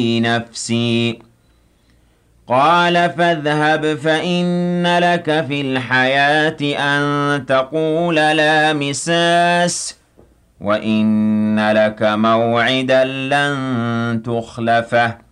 نفسي قال فاذهب فإن لك في الحياة أن تقول لا مساس وإن لك موعدا لن تخلفه